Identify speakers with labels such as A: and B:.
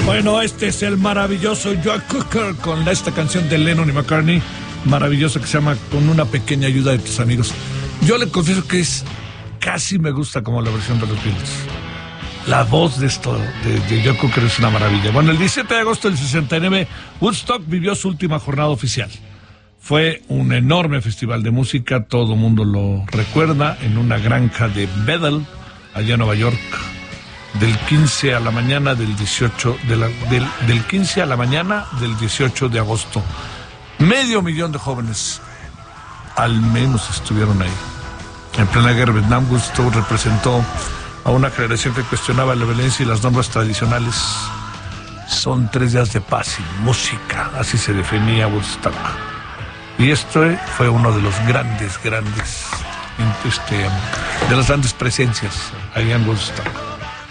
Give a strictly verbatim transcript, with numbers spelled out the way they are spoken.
A: Bueno, este es el maravilloso Joe Cocker con esta canción de Lennon y McCartney, maravillosa, que se llama Con una pequeña ayuda de tus amigos. Yo le confieso que es casi me gusta como la versión de los Beatles. La voz de esto de, de Joe Cocker es una maravilla. Bueno, el diecisiete de agosto del sesenta y nueve, Woodstock vivió su última jornada oficial. Fue un enorme festival de música, todo el mundo lo recuerda, en una granja de Bethel, allá en Nueva York, del quince a la mañana del dieciocho, de la, del, del quince a la mañana del dieciocho de agosto. Medio millón de jóvenes, al menos, estuvieron ahí. En plena guerra de Vietnam, Woodstock representó a una generación que cuestionaba la violencia y las normas tradicionales. Son tres días de paz y música, así se definía Woodstock. Y esto fue uno de los grandes, grandes, este, de las grandes presencias allá en Woodstock.